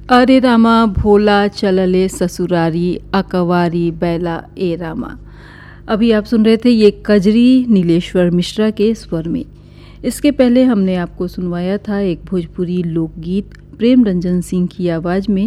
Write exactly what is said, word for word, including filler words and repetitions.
अरे रामा भोला चलले ससुरारी अकवारी बैला ए रामा। अभी आप सुन रहे थे ये कजरी नीलेश्वर मिश्रा के स्वर में। इसके पहले हमने आपको सुनवाया था एक भोजपुरी लोकगीत प्रेम रंजन सिंह की आवाज़ में